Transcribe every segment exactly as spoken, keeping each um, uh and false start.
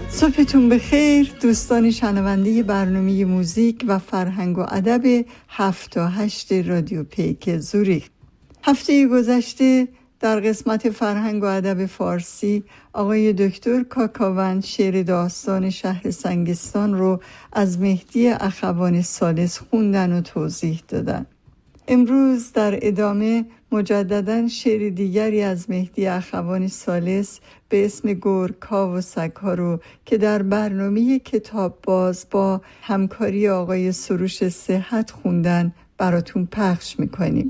صبحتون بخیر دوستان شنونده برنامه موزیک و فرهنگ و ادب هفت تا هشت رادیو پیک زوریخ. هفته گذشته در قسمت فرهنگ و ادب فارسی آقای دکتر کاکاوند شعر داستان شهر سنگستان رو از مهدی اخوان ثالث خوندن و توضیح دادن. امروز در ادامه مجدداً شعر دیگری از مهدی اخوان ثالث به اسم گورکا و سگ‌ها رو که در برنامه کتاب باز با همکاری آقای سروش صحت خوندن براتون پخش میکنیم.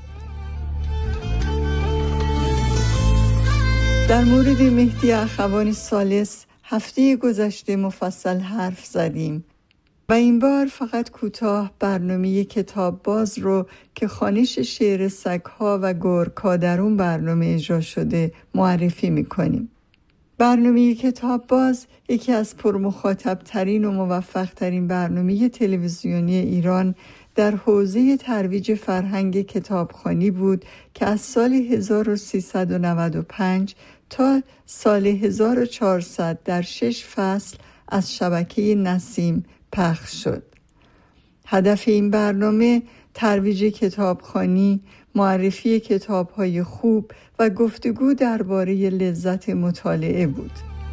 در مورد مهدی اخوان ثالث هفته گذشته مفصل حرف زدیم و این بار فقط کوتاه برنامه کتاب باز رو که خوانش شعر سگ‌ها و گورکا در اون برنامه اجرا شده معرفی میکنیم. برنامه کتاب باز یکی از پرمخاطب ترین و موفق ترین برنامه تلویزیونی ایران در حوزه ترویج فرهنگ کتابخوانی بود که از سال هزار و سیصد و نود و پنج تا سال هزار و چهارصد در شش فصل از شبکه نسیم پخش شد. هدف این برنامه ترویج کتابخوانی، معرفی کتاب‌های خوب و گفتگو درباره لذت مطالعه بود.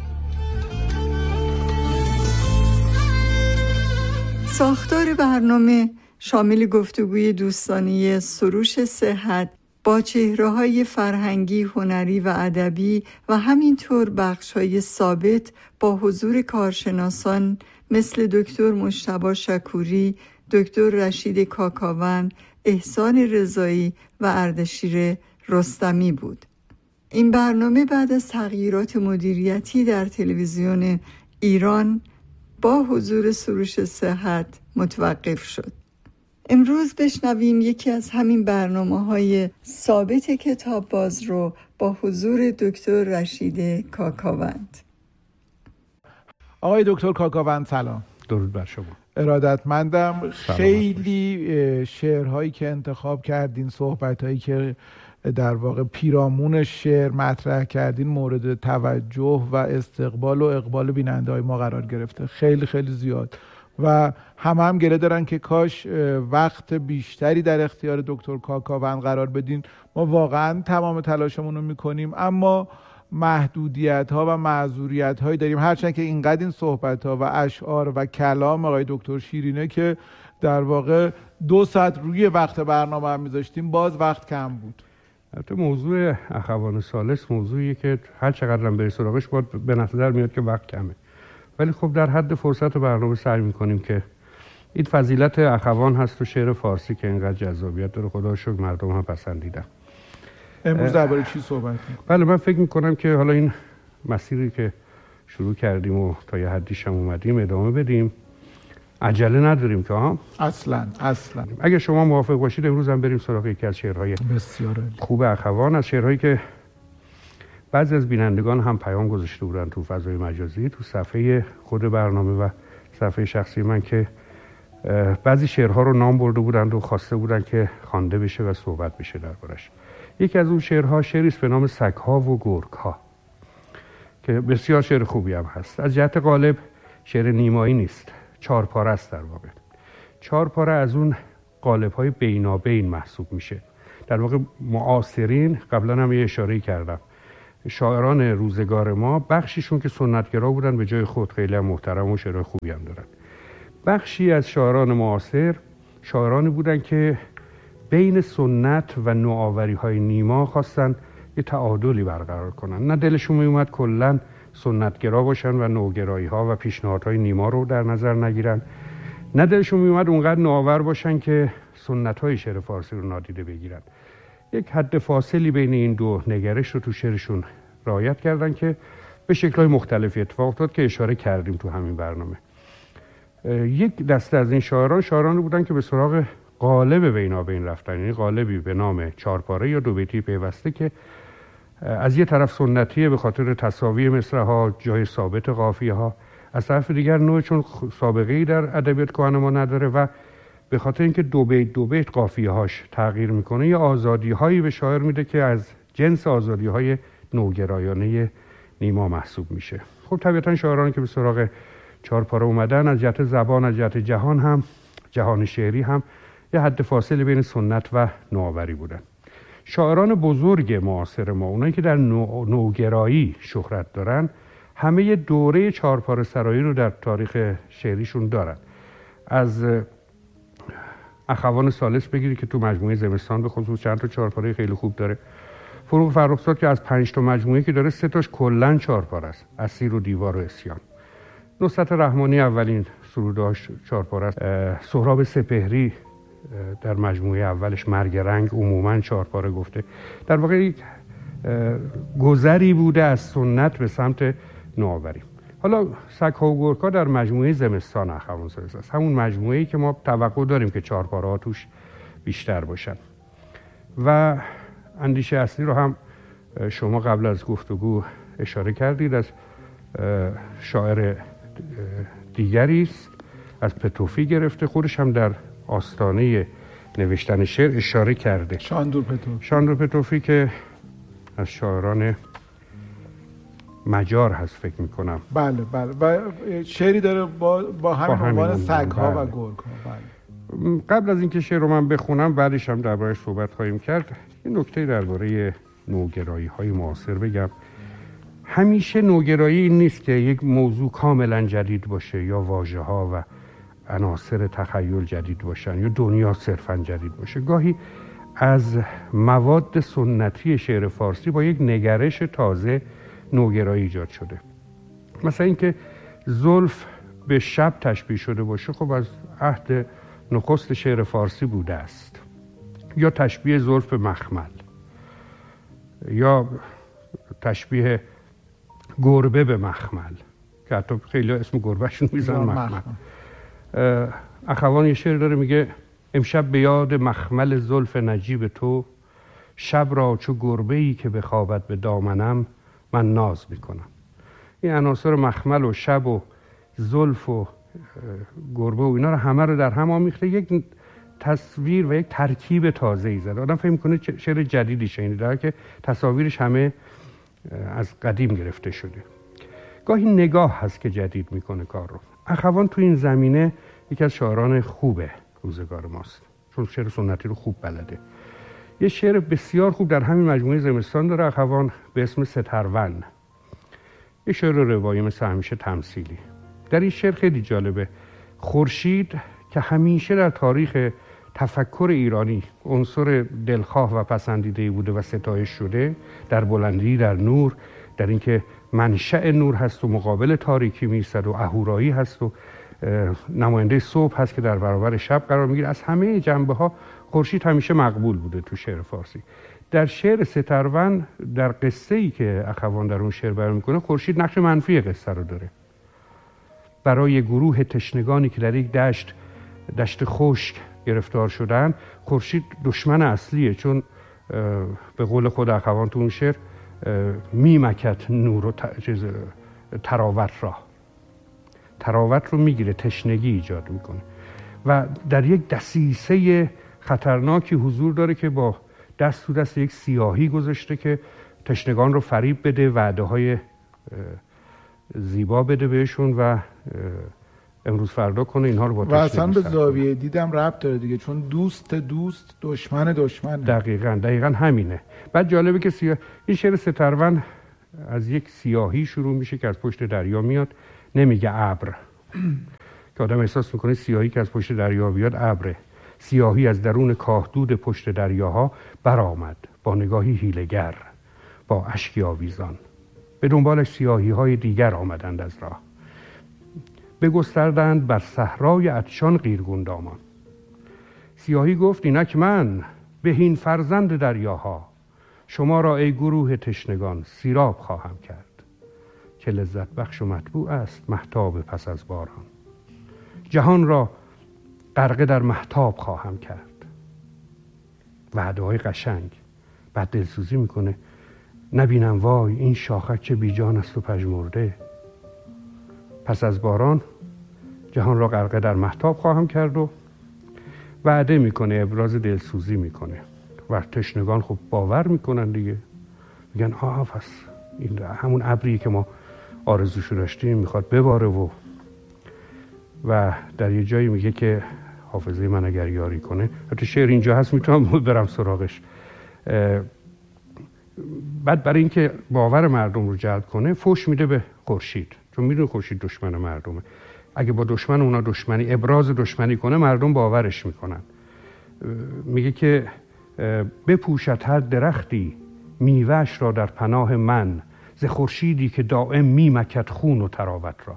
ساختار برنامه شامل گفتگوی دوستانه سروش صحت با چهره‌های فرهنگی، هنری و ادبی و همینطور بخش‌های ثابت با حضور کارشناسان مثل دکتر مجتبی شکوری، دکتر رشید کاکاوند، احسان رضایی و اردشیر رستمی بود. این برنامه بعد از تغییرات مدیریتی در تلویزیون ایران با حضور سروش صحت متوقف شد. امروز بشنویم یکی از همین برنامه‌های ثابت کتاب باز رو با حضور دکتر رشید کاکاوند. آقای دکتر کاکاوند سلام. درود بر شما. ارادتمندم. خیلی شعرهایی که انتخاب کردین، صحبتهایی که در واقع پیرامون شعر مطرح کردین مورد توجه و استقبال و اقبال بیننده‌های ما قرار گرفته. خیلی خیلی زیاد و همه هم گله دارن که کاش وقت بیشتری در اختیار دکتر کاکاوند قرار بدین. ما واقعا تمام تلاشمون رو میکنیم اما محدودیت ها و معذوریت هایی داریم، هرچند که اینقدر این صحبت ها و اشعار و کلام آقای دکتر شیرینه که در واقع دو ساعت روی وقت برنامه هم میذاشتیم باز وقت کم بود. البته موضوع اخوان ثالث موضوعیه که هر چقدر هم بری سراغش باید به نظر میاد که وقت کمه، ولی خب در حد فرصت برنامه سعی میکنیم که این فضیلت اخوان هست و شعر فارسی که اینقدر جذابیت داره، خدا شکر مردم هم پسندیدن. امروز درباره چی صحبت می‌کنیم؟ بله من فکر میکنم که حالا این مسیری که شروع کردیم و تا یه حدیش هم اومدیم ادامه بدیم. عجله نداریم که ها؟ اصلا اصلا. اگه شما موافق باشید امروز هم بریم سراغ یکی از شعرهای بسیار خوب اخوان، از شعرهایی که بعضی از بینندگان هم پیام گذاشته بودن تو فضای مجازی، تو صفحه خود برنامه و صفحه شخصی من، که بعضی شعرها رو نام برده بودند و خواسته بودن که خوانده بشه و صحبت بشه دربارش. یکی از اون شعرها شعری است به نام سگ‌ها و گورکا که بسیار شعر خوبی هم هست. از جهت قالب شعر نیمایی نیست، چهار پاره است در واقع. چهار پاره از اون قالب‌های بینابین محسوب میشه. در واقع معاصرین، قبلا هم یه اشاره‌ای کردم، شاعران روزگار ما بخشیشون که سنتگرا بودن به جای خود خیلی هم محترم و شعر خوبی هم دارن. بخشی از شاعران معاصر شاعرانی بودن که بین سنت و نوآوری‌های نیما خواستن یه تعادلی برقرار کنن. نه دلشون می اومد کلاً سنتگرا باشن و نوگرایی‌ها و پیشنهادهای نیما رو در نظر نگیرن، نه دلشون می اومد اونقدر نوآور باشن که سنت‌های شعر فارسی رو نادیده بگیرن. یک حد فاصلی بین این دو نگرش رو تو شعرشون رعایت کردن که به شکل‌های مختلفی اتفاق افتاد که اشاره کردیم تو همین برنامه. یک دسته از این شاعران شاعرانی بودن که به سراغ قالب بینابین رفتن، یعنی قالبی به نام چهارپاره یا دو بیتی پیوسته که از یه طرف سنتیه به خاطر تساوی مصرع‌ها، جای ثابت قافیه‌ها، از طرف دیگر نوع چون سابقه‌ای در ادبیات کهن ما نداره و به خاطر اینکه دو بیت دو بیت قافیه‌هاش تغییر میکنه، یه آزادی‌هایی به شاعر میده که از جنس آزادی‌های نوگرایانه نیما محسوب میشه. خب طبیعتا شاعرانی که به سراغ چهارپاره اومدن از جهت زبان، از جهت جهان هم جهان شعری هم یه حد فاصله بین سنت و نوآوری بودن. شاعران بزرگ معاصر ما، اونایی که در نو... نوگرایی شهرت دارن، همه یه دوره چهارپاره سرایی رو در تاریخ شعریشون دارن. از اخوان ثالث بگیری که تو مجموعه زمستان به خصوص چند تا چهارپاره خیلی خوب داره. فروغ فرخزاد که از پنج تا مجموعه که داره سه تاش کلاً چهارپاره است، اسیر و دیوار و عصیان. نصرت رحمانی اولین سرودهاش چهارپاره است. سهراب سپهری در مجموعه اولش مرگ رنگ عموماً چهارپاره گفته. در واقع یک گذری بوده از سنت به سمت نوآوری. حالا سگ‌ها و گرگ‌ها در مجموعه زمستان اخوان ثالث است، همون مجموعه‌ای که ما توقع داریم که چهارپاره‌ها توش بیشتر باشن. و اندیشه اصلی رو هم شما قبل از گفتگو اشاره کردید، از شاعر دیگری است، از پتوفی گرفته، خودش هم در آستانه نوشتن شعر اشاره کرده. شاندور پتوفی. شاندور پتوفی که از شاعران مجار هست فکر میکنم. بله بله و شعری داره با, با همین عنوان سگ‌ها بله. و گرگ‌ها. بله. قبل از اینکه شعر رو من بخونم بعدش هم درباره‌اش صحبت خواهیم کرد. یه نکته درباره نوگرایی های معاصر بگم. همیشه نوگرایی این نیست که یک موضوع کاملا جدید باشه یا واژه ها و عناصر تخیل جدید باشن یا دنیا صرفا جدید باشه. گاهی از مواد سنتی شعر فارسی با یک نگرش تازه نوگرایی ایجاد شده. مثلا اینکه زلف به شب تشبیه شده باشه، خب از عهد نخست شعر فارسی بوده است. یا تشبیه زلف به مخمل، یا تشبیه گربه به مخمل که حتی خیلی اسم گربهشون میزن مخمل. اخوان یه شعر داره میگه امشب به یاد مخمل زلف نجیب تو، شب را چو گربه‌ای که بخوابد به دامنم من ناز میکنم. این عناصر مخمل و شب و زلف و گربه و اینا رو همه رو در هم آمیخته، یک تصویر و یک ترکیب تازه‌ای زده. آدم فکر میکنه شعر جدیدی شنیده که تصاویرش همه از قدیم گرفته شده. گاهی نگاه هست که جدید میکنه کار رو. اخوان تو این زمینه یکی از شاعران خوبه روزگار ماست، چون شعر سنتی رو خوب بلده. یه شعر بسیار خوب در همین مجموعه زمستان داره اخوان به اسم سترون. یه شعر روایی مثل همیشه تمثیلی. در این شعر خیلی جالبه. خورشید که همیشه در تاریخ تفکر ایرانی عنصر دلخواه و پسندیده‌ای بوده و ستایش شده، در بلندی، در نور، در اینکه منشأ نور هست و مقابل تاریکی می‌ایستد و اهورایی هست و نماینده صبح هست که در برابر شب قرار میگیره. از همه جنبه‌ها خورشید همیشه مقبول بوده تو شعر فارسی. در شعر سترون، در قصه‌ای که اخوان در اون شعر بیان میکنه، خورشید نقش منفی قصه رو داره. برای گروه تشنگانی که در یک دشت دشت خشک گرفتار شدن، خورشید دشمن اصلیه، چون به قول خود اخوان تو اون شعر میمکت نور و چیز تراوت را تراوت رو میگیره، تشنگی ایجاد میکنه و در یک دسیسه خطرناکی حضور داره که با دست تو دست یک سیاهی گذاشته که تشنگان رو فریب بده، وعده های زیبا بده بهشون و امروز فردا کنه اینها رو با تشنگی. و اصلا به زاویه دیدم ربط داره دیگه، چون دوست دوست دشمن دشمن. دقیقاً دقیقاً همینه. بعد جالبه که سیاه... این شعر سترون از یک سیاهی شروع میشه که از پشت دریا میاد، نمیگه ابر که آدم احساس میکنه سیاهی که از پشت دریا بیاد ابره. سیاهی از درون کاهدود پشت دریاها برآمد با نگاهی هیله‌گر، با اشکی آویزان. به دنبالش سیاهی های دیگر آمدند از راه، بگستردند بر صحرای عطشان قیرگون دامان. سیاهی گفت اینک من بهین فرزند دریاها، شما را ای گروه تشنگان سیراب خواهم کرد، که لذت بخش و مطبوع است مهتاب پس از باران. جهان را غرقه در مهتاب خواهم کرد. وعده های قشنگ. بعد دلسوزی میکنه، نبینم وای این شاخک چه بیجان است و پژمرده. پس از باران جهان را غرقه در مهتاب خواهم کرد و وعده میکنه، ابراز دلسوزی میکنه و تشنگان خب باور میکنن دیگه، میگن آه پس این همون ابری که ما آرزوشو داشتیم میخواد بباره و و در یه جایی میگه که حافظه من اگر یاری کنه، حتی شعر اینجا هست میتونم برم سراغش. بعد برای اینکه باور مردم رو جلب کنه فوش میده به خورشید، چون میدونه خورشید دشمن مردمه. اگه با دشمن اونا دشمنی ابراز دشمنی کنه مردم باورش میکنن. میگه که بپوشد هر درختی میوه‌اش را در پناه من، ز خورشیدی که دائم میمکد خون و تراوت را.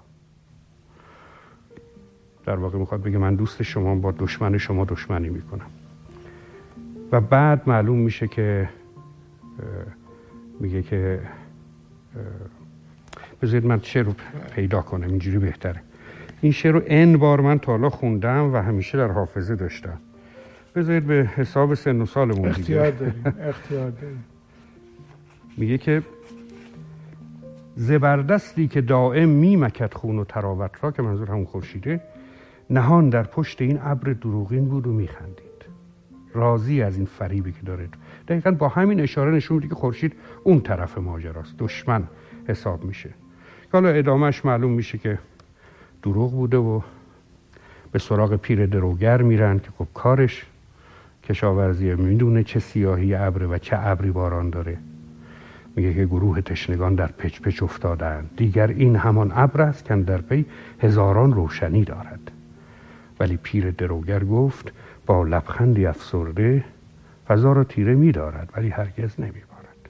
در واقع میخواد بگه من دوست شما با دشمن شما دشمنی میکنم. و بعد معلوم میشه که میگه که بذارید من شعر رو پیدا کنم، اینجوری بهتره. این شعر رو ان بار من تا حالا خوندم و همیشه در حافظه داشتم. بذارید به حساب سن و سالمون اختیار داریم اختیار داریم. میگه که زبردستی که دائم میمکد خون و تراوت را، که منظور همون خورشیده، نهان در پشت این ابر دروغین بود و میخندید، راضی از این فریبی که داره. دقیقاً با همین اشاره نشون میده که خورشید اون طرف ماجراست، دشمن حساب میشه. حالا ادامهش معلوم میشه که دروغ بوده و به سراغ پیر دروگر میرن که خب کارش کشاورزیه، میدونه چه سیاهی ابره و چه ابری باران داره. میگه که گروه تشنگان در پچ پچ افتادند، دیگر این همان ابر است که در پی هزاران روشنی دارد. ولی پیر دروگر گفت با لبخندی افسرده، فضا را تیره می‌دارد ولی هرگز نمی‌بارد.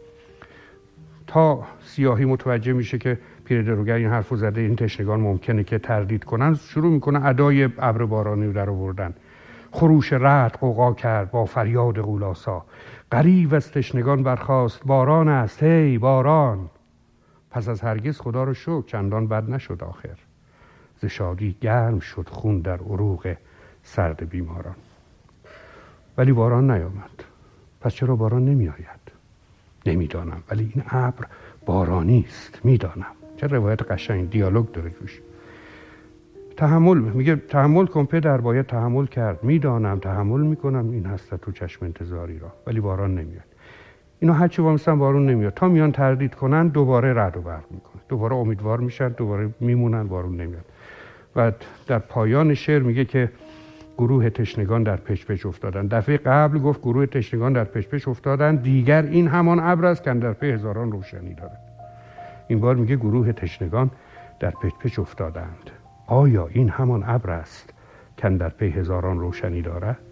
تا سیاهی متوجه میشه که پیر دروگر این حرفو زده، این تشنگان ممکنه که تردید کنن، شروع میکنه ادای ابر بارانی رو در آوردن. خروش رعد غوغا کرد با فریاد غولاسا، غریو از تشنگان برخاست باران است، هی باران. پس از هرگز خدا رو شکر چندان بد نشد آخر، ز شادی گرم شد خون در عروق سرد بیماران. ولی باران نیامد. پس چرا باران نمی آید؟ نمیدانم، ولی این ابر بارانی است، میدانم. چه روایت قشنگ، دیالوگ داره توش. تحمل، میگه تحمل کن پدر، باید تحمل کرد. میدانم تحمل میکنم این هست تو چشم انتظاری را، ولی باران نمیاد. اینا هرچی وامستن بارون نمیاد. تا میان تردید کنن دوباره رعد و برق میکنه، دوباره امیدوار میشن، دوباره میمونن، بارون نمیاد. و در پایان شعر میگه که گروه تشنگان در پچ پچ افتادن. دفعه قبل گفت گروه تشنگان در پچ پچ افتادن، دیگر این همان ابر است که در پی هزاران روشنی دارد. این بار میگه گروه تشنگان در پچ پچ افتادند. آیا این همان ابر است که در پی هزاران روشنی دارد؟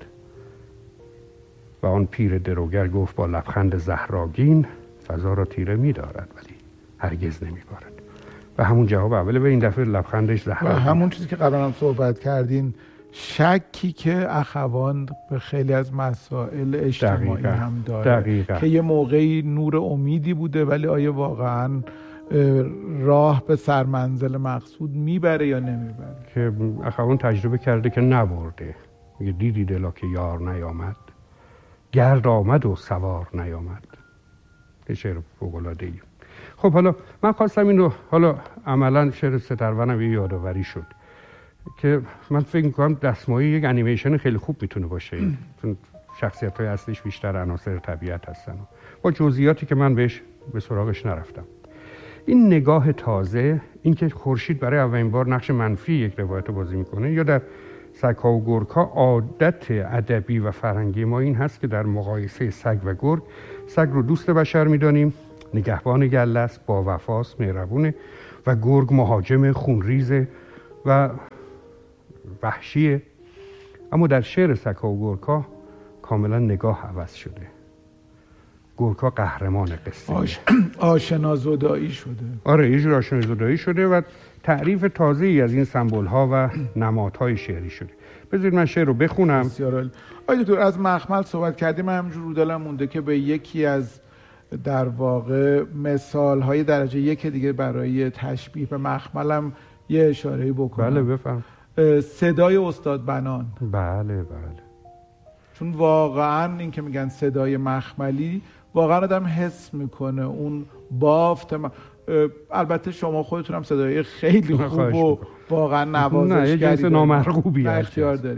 و آن پیر دروگر گفت با لبخند زهراگین، فضا را تیره می‌دارد ولی هرگز نمی‌بارد. و همون جواب اوله، به این دفعه لبخندش زهراگین. و همون چیزی که قبلا هم صحبت کردین، شکی که اخوان به خیلی از مسائل اجتماعی دقیقا. هم داره دقیقا. که یه موقعی نور امیدی بوده، ولی آیا واقعاً راه به سرمنزل مقصود میبره یا نمیبره؟ که اخوان تجربه کرده که نبرده. میگه دیدی دلا که یار نیامد، گرد آمد و سوار نیامد. که شعر فوق‌العاده‌ای. خب حالا من خواستم این رو، حالا عملا شعر سترونم یه یادآوری شد که من فکر میکنم دستمایه یک انیمیشن خیلی خوب میتونه باشه، چون شخصیت‌های اصلیش بیشتر عناصر طبیعت هستن با جزئیاتی که من بهش به سراغش نرفتم. این نگاه تازه، این که خورشید برای اولین بار نقش منفی یک روایت بازی میکنه، یا در سگ‌ها و گرگ‌ها عادت ادبی و فرهنگی ما این هست که در مقایسه سگ و گرگ، سگ رو دوست بشر میدانیم، نگهبان گله است، با وفاست، مهربونه، و گرگ مهاجم، خونریزه و وحشیه. اما در شعر سگ‌ها و گرگ‌ها کاملا نگاه عوض شده. گرگ‌ها قهرمان قصه، آش... آشنا زدایی شده. آره یه جور آشنا زدایی شده و تعریف تازه‌ای از این سمبول‌ها و نمادهای شعری شده. بذارید من شعر رو بخونم. بسیار عالی. آقای دکتر از مخمل صحبت کردیم، من همینجور رو دلم مونده که به یکی از در واقع مثال‌های درجه یک دیگه برای تشبیه به مخملم یه اشاره‌ای بکنم. بله بفهم. صدای استاد بنان. بله بله. چون واقعا این که میگن صدای مخملی، واقعا آدم حس میکنه اون بافت م... البته شما خودتون هم صدای خیلی خوب و واقعا نوازشگری نه یه جنس نامرغوبی اختیار دارید.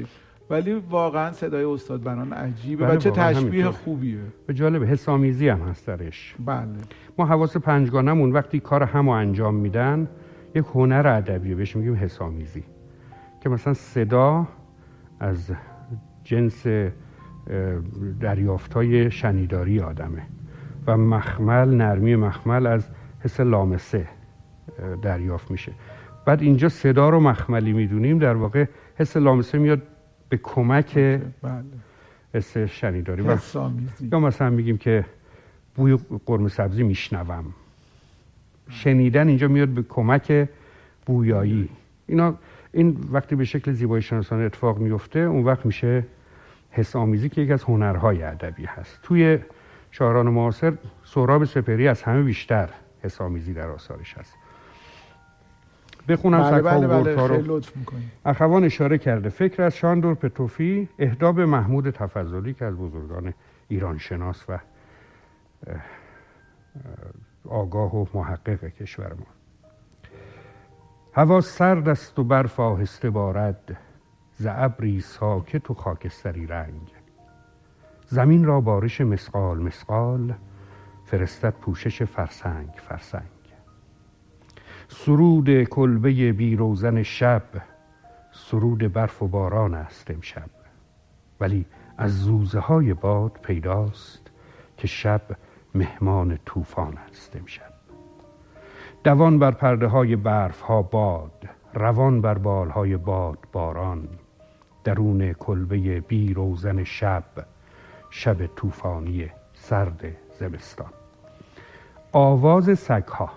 ولی واقعا صدای استاد بنان عجیبه بله و چه تشبیه همینطور. خوبیه. به جالبه، حسامیزی هم هست درش. بله. ما حواس پنجگانمون وقتی کار همو انجام میدن یک هنر ادبیه بهش میگیم حسامیزی، که مثلا صدا از جنس دریافتای شنیداری آدمه و مخمل، نرمی مخمل از حس لامسه دریافت میشه. بعد اینجا صدا رو مخملی میدونیم، در واقع حس لامسه میاد به کمک بله. حس شنیداری. حسامیزی. یا مثلا میگیم که بوی قرمه سبزی میشنوم، شنیدن اینجا میاد به کمک بویایی. اینا این وقتی به شکل زیبایی شناسانه اتفاق میفته اون وقت میشه حسامیزی که یکی از هنرهای ادبی هست. توی شاعران معاصر سهراب سپهری از همه بیشتر حسامیزی در آثارش هست. بخونم بله سک‌ها بله و بله گرگ‌ها رو. خیلی لطف میکنی. اخوان اشاره کرده. فکر از شاندور پتوفی، اهدا به محمود تفضلی که از بزرگان ایران شناس و آگاه و محقق کشور ما. هوا سرد است و برف آهسته بارد، ز ابری ساکت و خاکستری رنگ. زمین را بارش مسقال مسقال، فرستد پوشش فرسنگ فرسنگ. سرود کلبه بیروزن شب، سرود برف و باران است امشب. ولی از زوزه های باد پیداست که شب مهمان طوفان است امشب. دوان بر پرده های برف ها باد، روان بر بال های باد باران. درون کلبه بیروزن شب، شب طوفانی سرد زمستان. آواز سگ‌ها.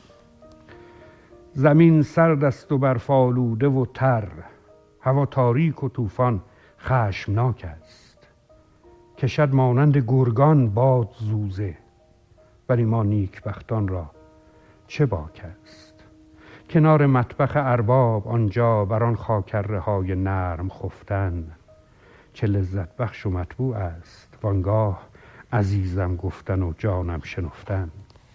زمین سرد است و برف آلوده و تر، هوا تاریک و طوفان خشمناک است. کشد مانند گرگان باد زوزه، ولی ما نیکبختان را چه باک است. کنار مطبخ ارباب آنجا، بر آن خاکره های نرم خفتن. چه لذت بخش و مطبوع است وانگاه، عزیزم گفتن و جانم شنفتن.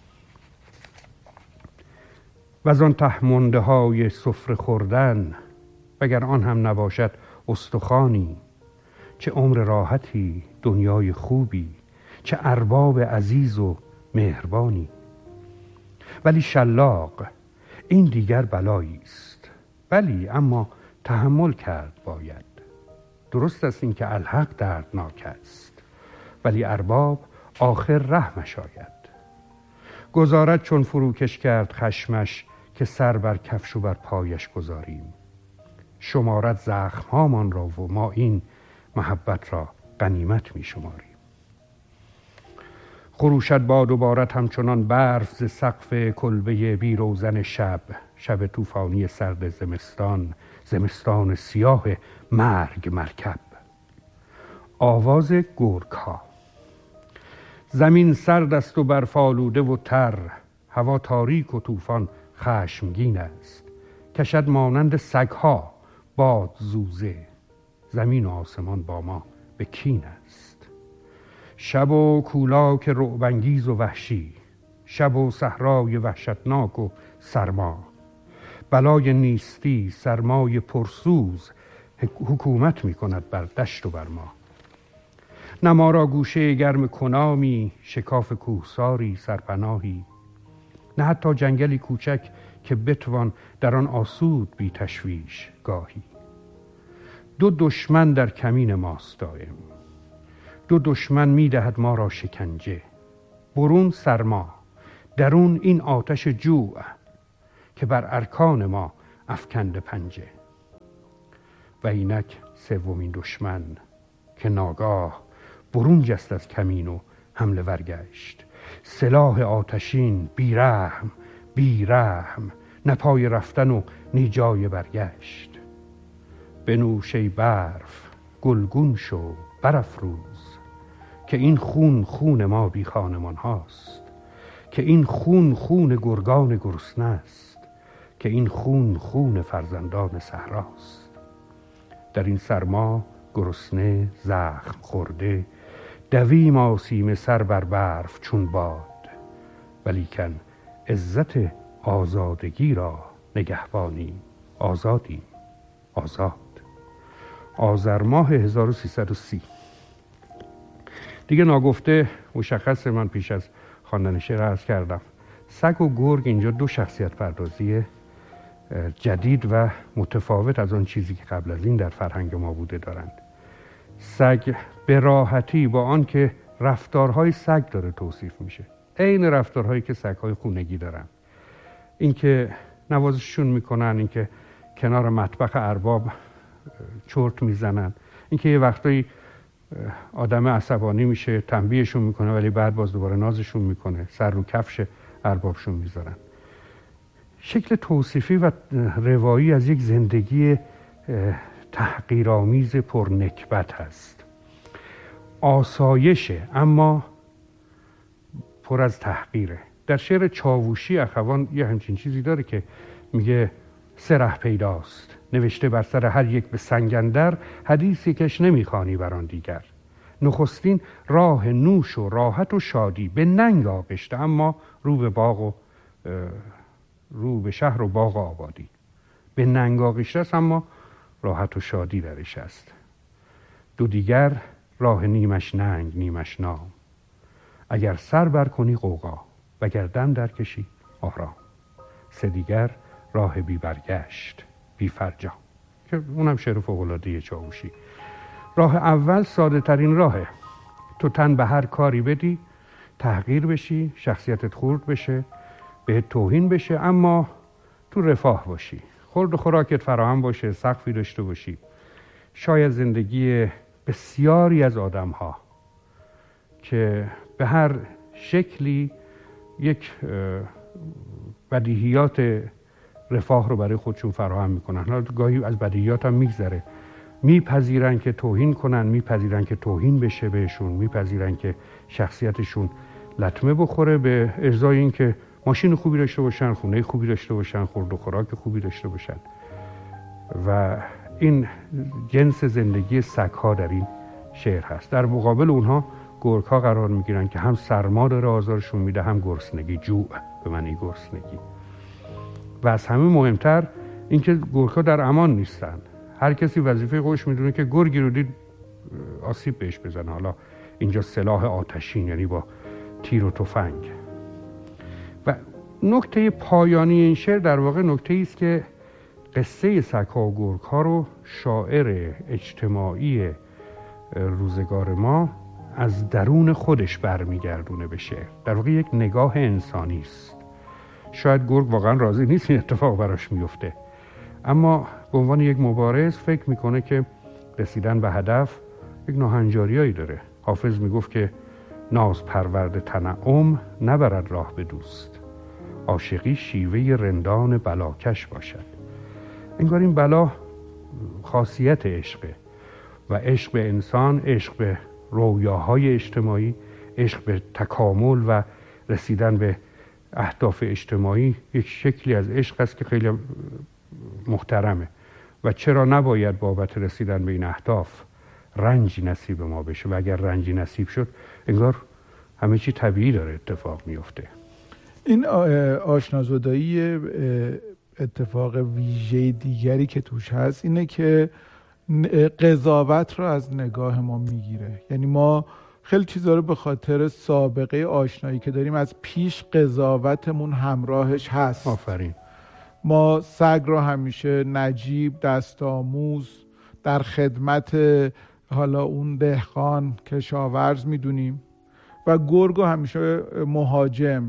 و از آن ته مانده های سفره خوردن، وگر آن هم نباشد استخوانی. چه عمر راحتی، دنیای خوبی، چه ارباب عزیز و مهربانی. ولی شلاق این دیگر بلایی است، بلی اما تحمل کرد باید. درست است این که الحق دردناک است، ولی ارباب آخر رحمش آید. گذارد چون فروکش کرد خشمش، که سر بر کفش و بر پایش گذاریم. شمارد زخم هامان را و ما این محبت را غنیمت می شماریم. خروشد باد و بارد همچنان برف ز سقف کلبه بیروزن شب. شب طوفانی سرد زمستان، زمستان سیاه مرگ مرکب. آواز گرگ‌ها. زمین سرد است و برف آلوده و تر، هوا تاریک و طوفان خشمگین است. کشد مانند سگ‌ها باد زوزه، زمین و آسمان با ما به کین است. شب و کولاک رعب‌انگیز و وحشی، شب و صحرای وحشتناک و سرما. بلای نیستی سرمای پرسوز، حکومت می کند بر دشت و بر ما. نه ما را گوشه گرم کنامی، شکاف کوهساری سرپناهی. نه حتی جنگلی کوچک که بتوان در آن آسود بی تشویش گاهی. دو دشمن در کمین ماست دائم، دو دشمن می دهد ما را شکنجه. برون سرما، درون این آتش جوع، که بر ارکان ما افکنده پنجه. و اینک سومین دشمن که ناگاه برون جست از کمین و حمله ورگشت. سلاح آتشین بیرحم بیرحم، نه پای رفتن و نی جای برگشت. بنوش ای برف گلگون شو برافروز، که این خون خون ما بی خانمان هاست. که این خون خون گرگان گرسنه است، که این خون خون فرزندان صحراست. در این سرما گرسنه زخم خورده، دویم آسیم سر بر برف چون باد. ولیکن عزت آزادگی را نگهبانی، آزادیم آزاد. آذر ماه هزار و سیصد و سی. دیگه ناگفته مشخصه، من پیش از خواندن شعر عرض کردم سگ و گرگ اینجا دو شخصیت پردازی جدید و متفاوت از آن چیزی که قبل از این در فرهنگ ما بوده دارند. سگ به راحتی با آن که رفتارهای سگ داره توصیف میشه، عین رفتارهایی که سگ‌های خونگی دارن، اینکه نوازششون میکنن، اینکه کنار مطبخ ارباب چرت میزنن، اینکه یه وقتایی آدم عصبانی میشه تنبیهشون میکنه ولی بعد باز دوباره نازشون میکنه، سر رو کفش اربابشون میذارن. شکل توصیفی و روایی از یک زندگی تحقیرآمیز پرنکبت هست. آسایشه اما پر از تحقیره. در شعر چاووشی اخوان یه همچین چیزی داره که میگه سه ره پیداست، نوشته بر سر هر یک به سنگ اندر، حدیثی کش نمیخوانی بر آن دیگر. نخستین راه نوش و راحت و شادی، به ننگ آغشته اما رو به باغ و رو به شهر و باغ و آبادی. به ننگ آغشته است اما راحت و شادی درش است. دو دیگر راه نیمش ننگ نیمش نام، اگر سر بر کنی غوغا وگر دم در کشی آرام. سه دیگر راه بی برگشت بی فرجام، که اونم شعر فوق‌العاده چاووشی. راه اول ساده ترین راهه، تو تن به هر کاری بدی تحقیر بشی، شخصیتت خورد بشه، بهت توهین بشه، اما تو رفاه باشی، خورد و خوراکت فراهم باشه، سقفی داشته باشی. شاید زندگی بسیاری از آدم ها که به هر شکلی یک بدیهیات رفاه رو برای خودشون فراهم میکنن، حالا گاهی از بدیهیات هم میگذره، میپذیرن که توهین کنن، میپذیرن که توهین بشه بهشون، میپذیرن که شخصیتشون لطمه بخوره، به ازای این که ماشین خوبی داشته باشن، خونه خوبی داشته باشن، خورد و خوراک خوبی داشته باشن. و این جنس زندگی سگ‌ها در این شعر هست. در مقابل اونها گرگ‌ها قرار میگیرن که هم سرما داره آزارشون میده، هم گرسنگی، جوع به معنی گرسنگی. و از همه مهمتر اینکه گرگ‌ها در امان نیستن. هر کسی وظیفه خودش میدونه که گرگی رو دید آسیب بهش بزنه، حالا اینجا سلاح آتشین یعنی با تیر و تفنگ. و نکته پایانی این شعر در واقع نکته است که قصه سگ‌ها و گرگ‌ها رو شاعر اجتماعی روزگار ما از درون خودش برمیگردونه به شعر. در واقع یک نگاه انسانی است. شاید گرگ واقعا راضی نیست این اتفاق براش میفته، اما به عنوان یک مبارز فکر میکنه که رسیدن به هدف یک ناهنجاریایی داره. حافظ میگفت که ناز پرورد تنعم نبرد راه به دوست، عاشقی شیوه رندان بلاکش باشد. انگار این بلا خاصیت عشقه و عشق به انسان، عشق به رویاهای اجتماعی، عشق به تکامل و رسیدن به اهداف اجتماعی یک شکلی از عشق است که خیلی محترمه و چرا نباید بابت رسیدن به این اهداف رنجی نصیب ما بشه؟ و اگر رنجی نصیب شد انگار همه چی طبیعی داره اتفاق میفته. این آشنازدایی اتفاق ویژه دیگری که توش هست اینه که قضاوت رو از نگاه ما میگیره. یعنی ما خیلی چیزا رو به خاطر سابقه آشنایی که داریم از پیش قضاوتمون همراهش هست. آفرین. ما سگ رو همیشه نجیب، دست آموز، در خدمت حالا اون دهقان کشاورز میدونیم و گرگ رو همیشه مهاجم،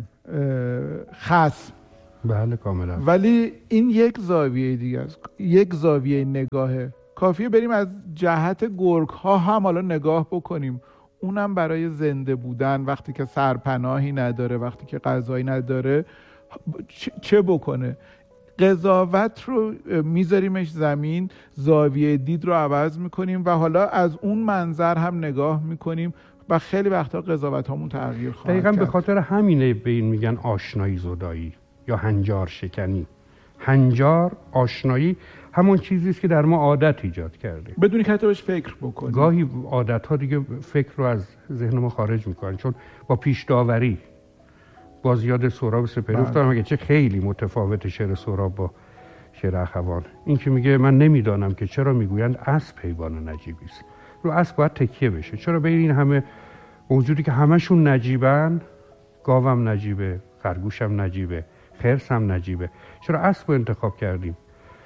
خصم. بله کاملا. ولی این یک زاویه دیگه است، یک زاویه نگاهه. کافیه بریم از جهت گرگ ها هم حالا نگاه بکنیم، اونم برای زنده بودن وقتی که سرپناهی نداره، وقتی که غذایی نداره چه بکنه؟ قضاوت رو میذاریمش زمین، زاویه دید رو عوض میکنیم و حالا از اون منظر هم نگاه میکنیم و خیلی وقتا قضاوت هامون تغییر خواهد دقیقاً کرد. به خاطر همینه به این میگن آشنایی زدایی یا هنجار شکنی. هنجار، آشنایی همون چیزی است که در ما عادت ایجاد کرده بدونی که حتی بهش فکر بکنیم. گاهی عادت ها دیگه فکر رو از ذهن ما خارج میکنن، چون با پیش داوری باز یاد سهراب سپهری افتادم، اگه چه خیلی متفاوت شعر سهراب با شعر اخوان، این که میگه من نمیدانم که چرا میگویند اسب حیوان نجیبی است. رو اسب باید تکیه بشه. چرا بین این همه موجودی که همشون نجیبن، گاوم نجیبه، خرگوشم نجیبه، خرسم نجیبه، چرا اسب رو انتخاب کردیم؟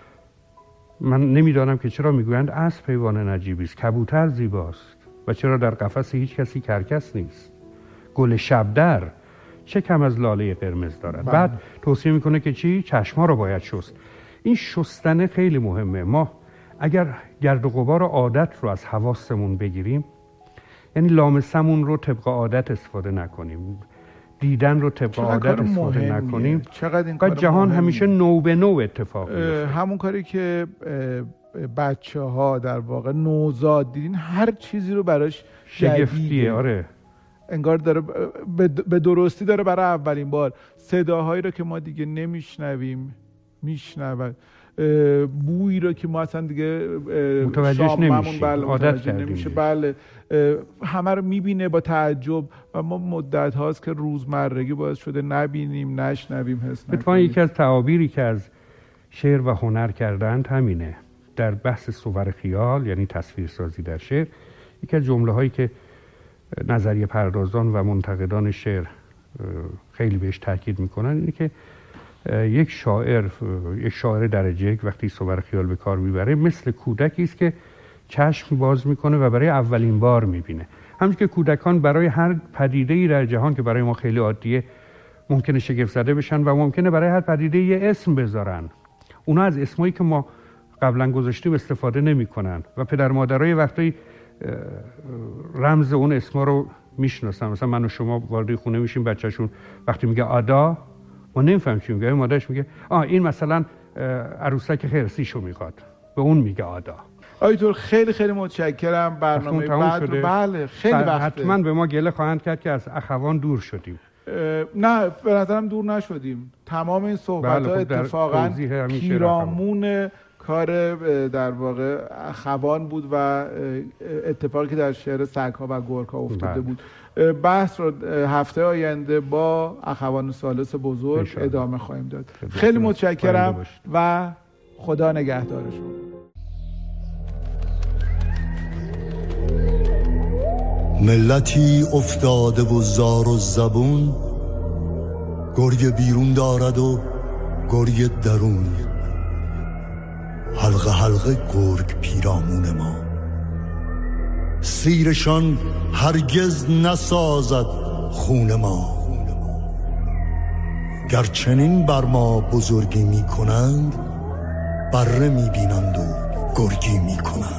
من نمیدانم که چرا میگویند اسب حیوان نجیبی است. کبوتر زیباست و چرا در قفس هیچ کسی کرکس نیست. گل شبدر چه کم از لاله قرمز دارد. بله. بعد توصیه میکنه که چی؟ چشما رو باید شست. این شستنه خیلی مهمه. ما اگر گرد و غبار عادت رو از حواسمون بگیریم، یعنی لامسمون رو طبق عادت استفاده نکنیم، دیدن رو طبق عادت استفاده نکنیم، چقدر این کار جهان مهمیه. همیشه نو به نو اتفاق میفته. همون کاری که بچه ها در واقع نوزاد دیدین، هر چیزی رو براش شگفتیه. آره، انگار داره به درستی داره برای اولین بار صداهایی رو که ما دیگه نمیشنویم میشنود، بویی رو که ما اصلا دیگه متوجهش نمیشیم، بله عادت نمیشه، بله همه رو میبینه با تعجب و ما مدت هاست که روزمرگی باعث شده نبینیم، نشنویم، حس نکنیم. اتفاقا یکی از تعابیری که از شعر و هنر کردند همینه. در بحث صور خیال، یعنی تصویرسازی در شعر، یکی از جمله هایی که نظریه پردازان و منتقدان شعر خیلی بهش تاکید میکنن اینه که یک شاعر یک شاعر درجه یک وقتی صور خیال به کار میبره مثل کودکی است که چشم باز میکنه و برای اولین بار میبینه. همچنین که کودکان برای هر پدیده‌ای در جهان که برای ما خیلی عادیه ممکنه شگفت زده بشن و ممکنه برای هر پدیده یه اسم بذارن. اونا از اسمایی که ما قبلا گذاشتیم استفاده نمیکنن و پدر مادرای وقتی رمز اون اسما رو میشناسن. مثلا من و شما وارد خونه میشیم، بچه‌شون وقتی میگه آدا ما نمیفهمیم چی میگه، مادرش میگه آ این مثلا عروسک خرسیشو میخواد، به اون میگه آدا. آیتور خیلی خیلی متشکرم. برنامه بعد رو بله خیلی وقته. حتما به ما گله خواهند کرد که از اخوان دور شدیم. نه به نظرم دور نشدیم. تمام این صحبت ها اتفاقا پیرامون کار در واقع اخوان بود و اتفاقی که در شعر سگ‌ها و گرگ‌ها افتاده بود. بحث رو هفته آینده با اخوان ثالث بزرگ ادامه خواهیم داد. خیلی متشکرم و خدا نگهدارشون. ملتی افتاده و زار و زبون، گرگ بیرون دارد و گرگ درون، حلقه حلقه گرگ پیرامون ما، سیرشان هرگز نسازد خون ما. گر چنین بر ما بزرگی می کنند، بره می بینند و گرگی می کنند.